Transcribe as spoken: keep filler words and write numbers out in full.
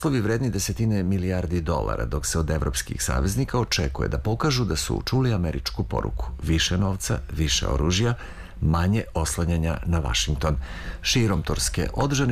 Poslovi vredni desetine milijardi dolara, dok se od evropskih saveznika očekuje da pokažu da su čuli američku poruku. Više novca, više oružja, manje oslanjanja na Vašington. Širom Turske održani